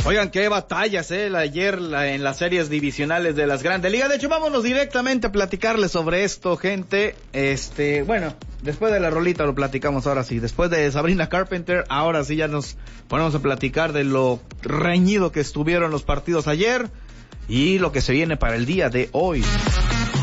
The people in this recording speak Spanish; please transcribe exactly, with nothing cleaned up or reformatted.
Oigan, qué batallas, eh, ayer la, en las series divisionales de las Grandes Ligas. De hecho, vámonos directamente a platicarles sobre esto, gente. Este, bueno, después de la rolita lo platicamos ahora sí. Después de Sabrina Carpenter, ahora sí ya nos ponemos a platicar de lo reñido que estuvieron los partidos ayer y lo que se viene para el día de hoy.